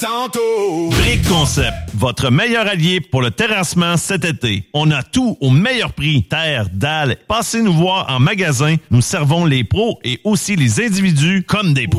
Tantôt. Brick Concept, votre meilleur allié pour le terrassement cet été. On a tout au meilleur prix. Terre, dalles. Passez nous voir en magasin. Nous servons les pros et aussi les individus comme des pros.